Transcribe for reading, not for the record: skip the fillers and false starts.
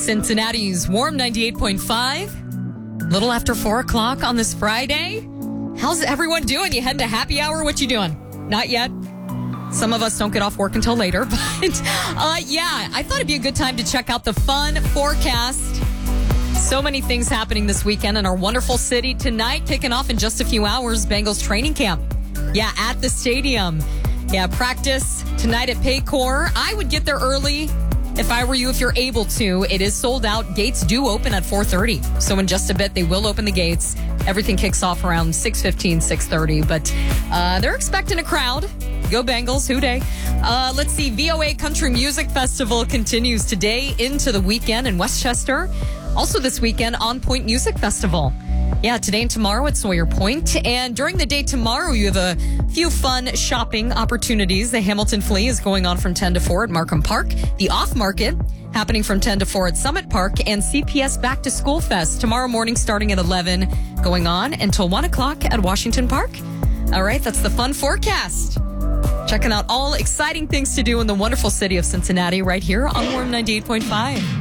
Cincinnati's warm 98.5. Little after 4 o'clock on this Friday. How's everyone doing? You heading to happy hour? What you doing? Not yet. Some of us don't get off work until later. But I thought it'd be a good time to check out the fun forecast. So many things happening this weekend in our wonderful city. Tonight, kicking off in just a few hours, Bengals training camp. Yeah, at the stadium. Yeah, practice tonight at Paycor. I would get there early if I were you, if you're able to. It is sold out. Gates do open at 4:30. So in just a bit, they will open the gates. Everything kicks off around 6:15, 6:30. But they're expecting a crowd. Go Bengals, hooday. Let's see. VOA Country Music Festival continues today into the weekend in Westchester. Also this weekend, On Point Music Festival. Yeah, today and tomorrow at Sawyer Point. And during the day tomorrow, you have a few fun shopping opportunities. The Hamilton Flea is going on from 10 to 4 at Markham Park. The Off Market happening from 10 to 4 at Summit Park. And CPS Back to School Fest tomorrow morning starting at 11, going on until 1 o'clock at Washington Park. All right, that's the fun forecast. Checking out all exciting things to do in the wonderful city of Cincinnati right here on Warm 98.5.